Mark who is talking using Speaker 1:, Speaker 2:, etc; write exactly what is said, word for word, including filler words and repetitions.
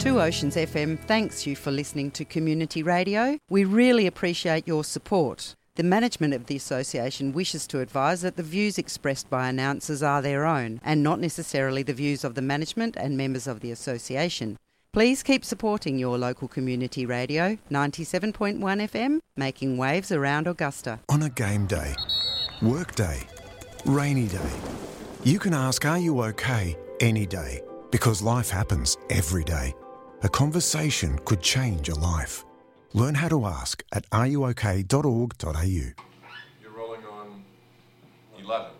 Speaker 1: Two Oceans F M thanks you for listening to Community Radio. We really appreciate your support. The management of the association wishes to advise that the views expressed by announcers are their own and not necessarily the views of the management and members of the association. Please keep supporting your local community radio, ninety-seven point one F M, making waves around Augusta.
Speaker 2: On a game day, work day, rainy day, you can ask, are you okay, any day, because life happens every day. A conversation could change a life. Learn how to ask at are you okay dot org dot a u.
Speaker 3: You're rolling on eleven.